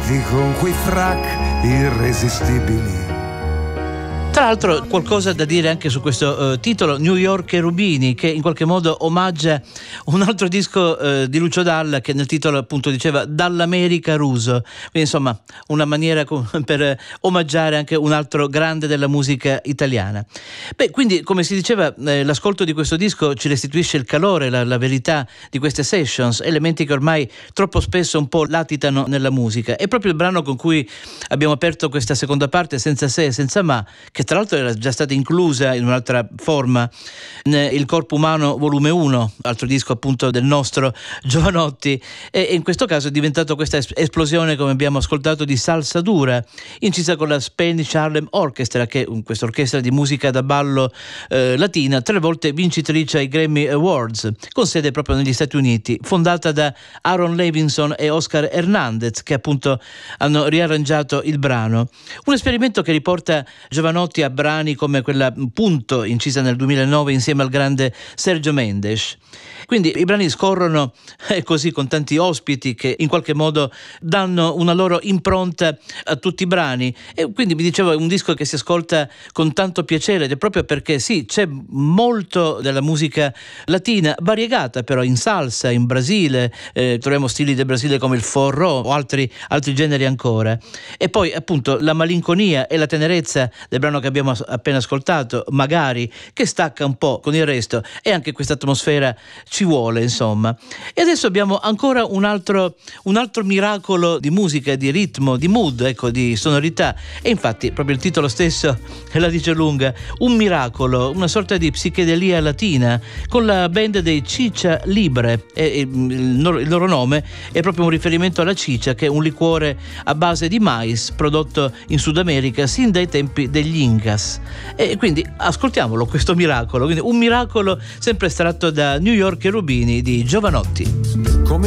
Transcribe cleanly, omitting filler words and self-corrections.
vestiti con quei frac irresistibili. Tra l'altro qualcosa da dire anche su questo titolo, New York e Rubini, che in qualche modo omaggia un altro disco di Lucio Dalla, che nel titolo appunto diceva Dall'America Ruso, quindi insomma una maniera per omaggiare anche un altro grande della musica italiana. Beh, quindi come si diceva, l'ascolto di questo disco ci restituisce il calore, la verità di queste sessions, elementi che ormai troppo spesso un po' latitano nella musica. È proprio il brano con cui abbiamo aperto questa seconda parte, Senza se, senza ma, che tra l'altro era già stata inclusa in un'altra forma, Il corpo umano volume 1, altro disco appunto del nostro Jovanotti, e in questo caso è diventato questa esplosione, come abbiamo ascoltato, di salsa dura, incisa con la Spanish Harlem Orchestra, che è questa orchestra di musica da ballo latina, 3 volte vincitrice ai Grammy Awards, con sede proprio negli Stati Uniti, fondata da Aaron Levinson e Oscar Hernandez, che appunto hanno riarrangiato il brano. Un esperimento che riporta Jovanotti a brani come quella Punto, incisa nel 2009 insieme al grande Sergio Mendes. Quindi i brani scorrono così, con tanti ospiti che in qualche modo danno una loro impronta a tutti i brani, e quindi mi dicevo è un disco che si ascolta con tanto piacere, ed è proprio perché sì, c'è molto della musica latina, variegata però in salsa, in Brasile, troviamo stili del Brasile come il forró o altri generi ancora, e poi appunto la malinconia e la tenerezza del brano che abbiamo appena ascoltato, Magari, che stacca un po' con il resto, e anche questa atmosfera ci vuole, insomma. E adesso abbiamo ancora un altro miracolo di musica, di ritmo, di mood, ecco, di sonorità, e infatti proprio il titolo stesso la dice lunga, un miracolo, una sorta di psichedelia latina, con la band dei Chicha Libre, e il loro nome è proprio un riferimento alla chicha, che è un liquore a base di mais prodotto in Sud America sin dai tempi degli Incas. E quindi ascoltiamolo questo miracolo, quindi un miracolo sempre estratto da New York e Rubini di Jovanotti.